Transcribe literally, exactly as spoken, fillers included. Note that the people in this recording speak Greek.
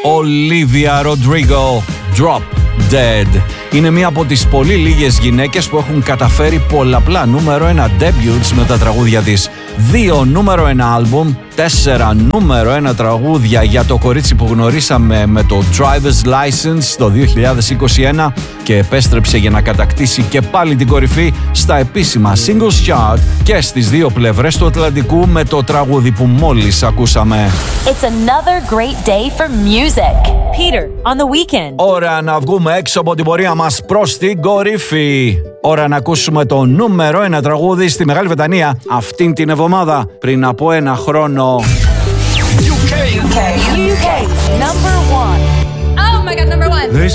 Olivia Rodrigo, Drop Dead. Είναι μία από τις πολύ λίγες γυναίκες που έχουν καταφέρει πολλαπλά νούμερο ένα debuts με τα τραγούδια της. Δύο νούμερο ένα άλμπουμ, τέσσερα νούμερο ένα τραγούδια για το κορίτσι που γνωρίσαμε με το Driver's License το δύο χιλιάδες είκοσι ένα και επέστρεψε για να κατακτήσει και πάλι την κορυφή στα επίσημα Singles Chart και στις δύο πλευρές του Ατλαντικού με το τραγούδι που μόλις ακούσαμε. It's another great day for music. Peter, on the weekend. Ώρα να βγούμε έξω από την πορεία μας προς την κορυφή. Ώρα να ακούσουμε το νούμερο ένα τραγούδι στη Μεγάλη Βρετανία αυτήν την εβδομάδα πριν από ένα χρόνο. U K, U K, number one. Oh my god, number one. They